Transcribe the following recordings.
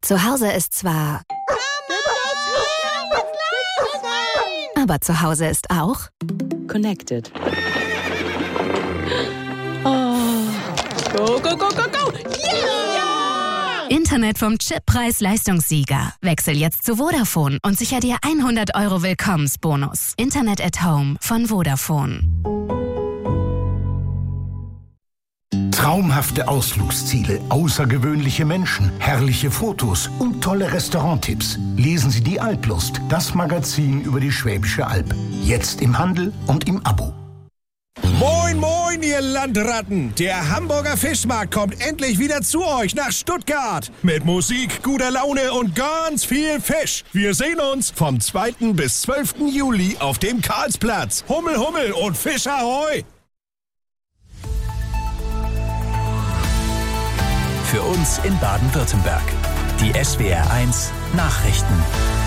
Zu Hause ist zwar... Aber zu Hause ist auch... Connected. Oh. Go, go, go, go, go! Yeah! Internet vom Chip Preis-Leistungssieger. Wechsel jetzt zu Vodafone und sicher dir 100 € Willkommensbonus. Internet at Home von Vodafone. Traumhafte Ausflugsziele, außergewöhnliche Menschen, herrliche Fotos und tolle Restauranttipps. Lesen Sie die Alplust, das Magazin über die Schwäbische Alb. Jetzt im Handel und im Abo. Moin, moin, ihr Landratten! Der Hamburger Fischmarkt kommt endlich wieder zu euch nach Stuttgart. Mit Musik, guter Laune und ganz viel Fisch. Wir sehen uns vom 2. bis 12. Juli auf dem Karlsplatz. Hummel, Hummel und Fisch Ahoi! Für uns in Baden-Württemberg. Die SWR1 Nachrichten.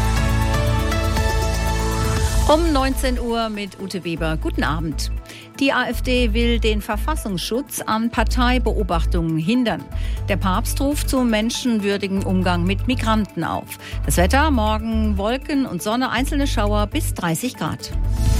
Um 19 Uhr mit Ute Weber. Guten Abend. Die AfD will den Verfassungsschutz an Parteibeobachtungen hindern. Der Papst ruft zum menschenwürdigen Umgang mit Migranten auf. Das Wetter, morgen Wolken und Sonne, einzelne Schauer bis 30 Grad.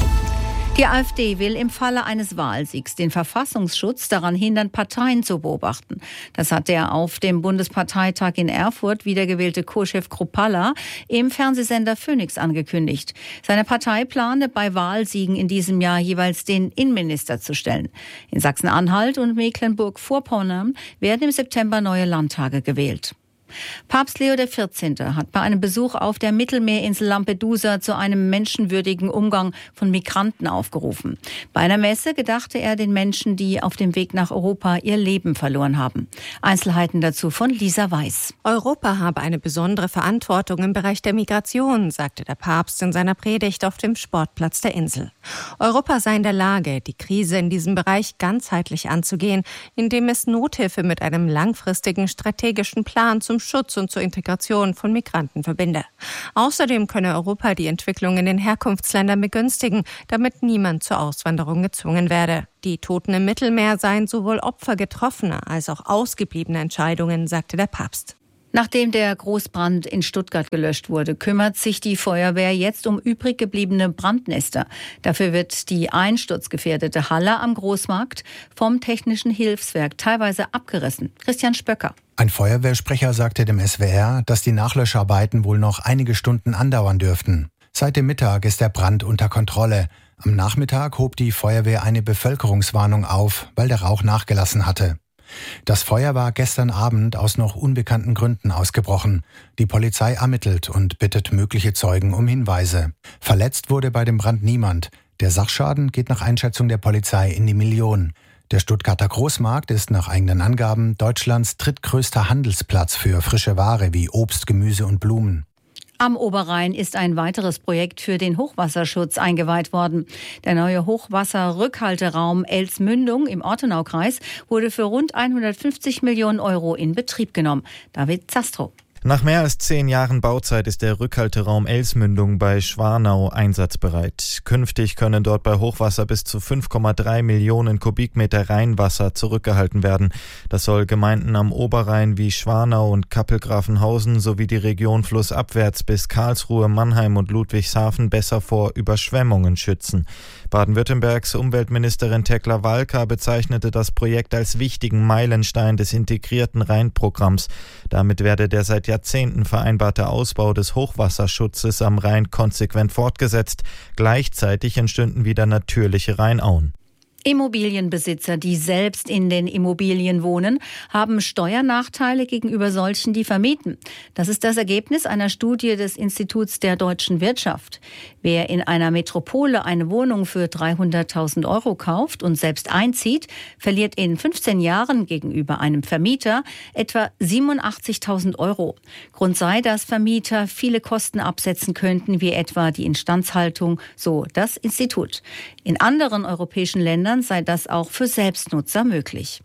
Die AfD will im Falle eines Wahlsiegs den Verfassungsschutz daran hindern, Parteien zu beobachten. Das hat der auf dem Bundesparteitag in Erfurt wiedergewählte Co-Chef Kruppalla im Fernsehsender Phoenix angekündigt. Seine Partei plane bei Wahlsiegen in diesem Jahr jeweils den Innenminister zu stellen. In Sachsen-Anhalt und Mecklenburg-Vorpommern werden im September neue Landtage gewählt. Papst Leo XIV. Hat bei einem Besuch auf der Mittelmeerinsel Lampedusa zu einem menschenwürdigen Umgang von Migranten aufgerufen. Bei einer Messe gedachte er den Menschen, die auf dem Weg nach Europa ihr Leben verloren haben. Einzelheiten dazu von Lisa Weiß. Europa habe eine besondere Verantwortung im Bereich der Migration, sagte der Papst in seiner Predigt auf dem Sportplatz der Insel. Europa sei in der Lage, die Krise in diesem Bereich ganzheitlich anzugehen, indem es Nothilfe mit einem langfristigen strategischen Plan zum Schutz und zur Integration von Migranten verbinde. Außerdem könne Europa die Entwicklung in den Herkunftsländern begünstigen, damit niemand zur Auswanderung gezwungen werde. Die Toten im Mittelmeer seien sowohl Opfer getroffener als auch ausgebliebener Entscheidungen, sagte der Papst. Nachdem der Großbrand in Stuttgart gelöscht wurde, kümmert sich die Feuerwehr jetzt um übrig gebliebene Brandnester. Dafür wird die einsturzgefährdete Halle am Großmarkt vom Technischen Hilfswerk teilweise abgerissen. Christian Spöcker. Ein Feuerwehrsprecher sagte dem SWR, dass die Nachlöscharbeiten wohl noch einige Stunden andauern dürften. Seit dem Mittag ist der Brand unter Kontrolle. Am Nachmittag hob die Feuerwehr eine Bevölkerungswarnung auf, weil der Rauch nachgelassen hatte. Das Feuer war gestern Abend aus noch unbekannten Gründen ausgebrochen. Die Polizei ermittelt und bittet mögliche Zeugen um Hinweise. Verletzt wurde bei dem Brand niemand. Der Sachschaden geht nach Einschätzung der Polizei in die Millionen. Der Stuttgarter Großmarkt ist nach eigenen Angaben Deutschlands drittgrößter Handelsplatz für frische Ware wie Obst, Gemüse und Blumen. Am Oberrhein ist ein weiteres Projekt für den Hochwasserschutz eingeweiht worden. Der neue Hochwasserrückhalteraum Elsmündung im Ortenaukreis wurde für rund 150 Millionen € in Betrieb genommen. David Zastrow. Nach mehr als 10 Jahren Bauzeit ist der Rückhalteraum Elsmündung bei Schwarnau einsatzbereit. Künftig können dort bei Hochwasser bis zu 5,3 Millionen Kubikmeter Rheinwasser zurückgehalten werden. Das soll Gemeinden am Oberrhein wie Schwarnau und Kappelgrafenhausen sowie die Region flussabwärts bis Karlsruhe, Mannheim und Ludwigshafen besser vor Überschwemmungen schützen. Baden-Württembergs Umweltministerin Tekla Walker bezeichnete das Projekt als wichtigen Meilenstein des integrierten Rheinprogramms. Damit werde der seit Jahrzehnten vereinbarte Ausbau des Hochwasserschutzes am Rhein konsequent fortgesetzt. Gleichzeitig entstünden wieder natürliche Rheinauen. Immobilienbesitzer, die selbst in den Immobilien wohnen, haben Steuernachteile gegenüber solchen, die vermieten. Das ist das Ergebnis einer Studie des Instituts der deutschen Wirtschaft. Wer in einer Metropole eine Wohnung für 300.000 € kauft und selbst einzieht, verliert in 15 Jahren gegenüber einem Vermieter etwa 87.000 €. Grund sei, dass Vermieter viele Kosten absetzen könnten, wie etwa die Instandhaltung, so das Institut. In anderen europäischen Ländern sei das auch für Selbstnutzer möglich.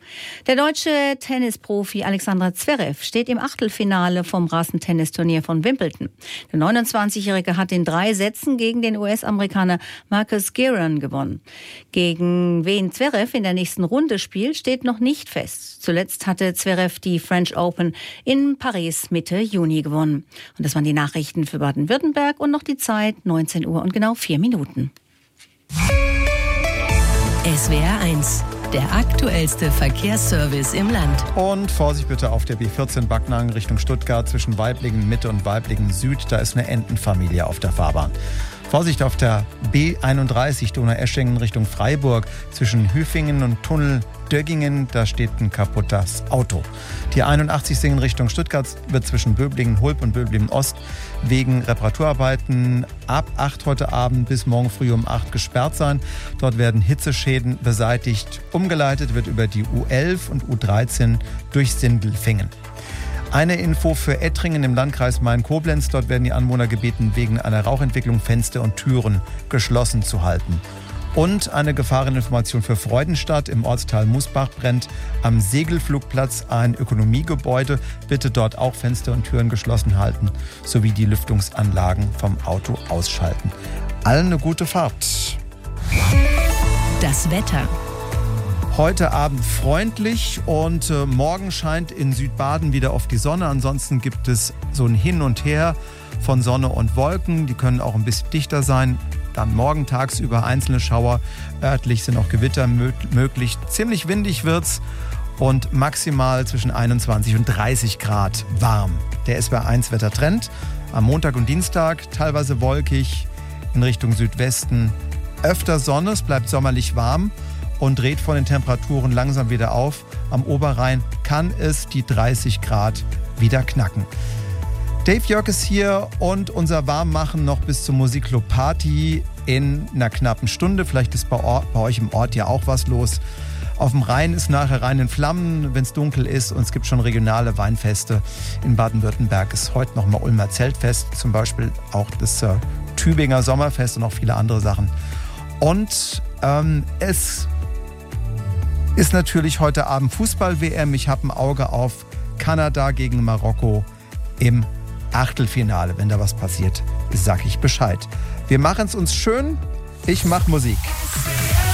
Der deutsche Tennisprofi Alexander Zverev steht im Achtelfinale vom Rassentennisturnier von Wimbledon. Der 29-Jährige hat in 3 Sätzen gegen den US-Amerikaner Marcus Giron gewonnen. Gegen wen Zverev in der nächsten Runde spielt, steht noch nicht fest. Zuletzt hatte Zverev die French Open in Paris Mitte Juni gewonnen. Und das waren die Nachrichten für Baden-Württemberg und noch die Zeit, 19 Uhr und genau 4 Minuten. SWR 1, der aktuellste Verkehrsservice im Land. Und Vorsicht bitte auf der B14 Backnang Richtung Stuttgart zwischen Weiblingen Mitte und Weiblingen Süd. Da ist eine Entenfamilie auf der Fahrbahn. Vorsicht auf der B31 Donaueschingen Richtung Freiburg zwischen Hüfingen und Tunnel Döggingen. Da steht ein kaputtes Auto. Die 81 Singen Richtung Stuttgart wird zwischen Böblingen-Hulb und Böblingen-Ost wegen Reparaturarbeiten ab 8 heute Abend bis morgen früh um 8 gesperrt sein. Dort werden Hitzeschäden beseitigt. Umgeleitet wird über die U11 und U13 durch Sindelfingen. Eine Info für Ettringen im Landkreis Main-Koblenz. Dort werden die Anwohner gebeten, wegen einer Rauchentwicklung Fenster und Türen geschlossen zu halten. Und eine Gefahreninformation für Freudenstadt. Im Ortsteil Musbach brennt am Segelflugplatz ein Ökonomiegebäude. Bitte dort auch Fenster und Türen geschlossen halten, sowie die Lüftungsanlagen vom Auto ausschalten. Allen eine gute Fahrt. Das Wetter. Heute Abend freundlich und morgen scheint in Südbaden wieder auf die Sonne. Ansonsten gibt es so ein Hin und Her von Sonne und Wolken. Die können auch ein bisschen dichter sein. Dann morgen tagsüber einzelne Schauer. Örtlich sind auch Gewitter möglich. Ziemlich windig wird's und maximal zwischen 21 und 30 Grad warm. Der SWR1-Wettertrend. Am Montag und Dienstag teilweise wolkig in Richtung Südwesten. Öfter Sonne, es bleibt sommerlich warm und dreht von den Temperaturen langsam wieder auf. Am Oberrhein kann es die 30 Grad wieder knacken. Dave Jörg ist hier und unser Warmmachen noch bis zur Musikclub Party in einer knappen Stunde. Vielleicht ist bei euch im Ort ja auch was los. Auf dem Rhein ist nachher Rhein in Flammen, wenn es dunkel ist. Und es gibt schon regionale Weinfeste. In Baden-Württemberg ist heute noch mal Ulmer Zeltfest. Zum Beispiel auch das Tübinger Sommerfest und auch viele andere Sachen. Und es ist natürlich heute Abend Fußball-WM. Ich habe ein Auge auf Kanada gegen Marokko im Achtelfinale. Wenn da was passiert, sag ich Bescheid. Wir machen es uns schön. Ich mache Musik.